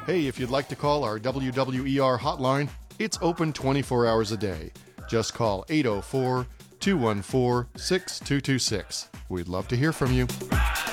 Hey, if you'd like to call our WWER hotline, it's open 24 hours a day. Just call 804-214-6226. We'd love to hear from you.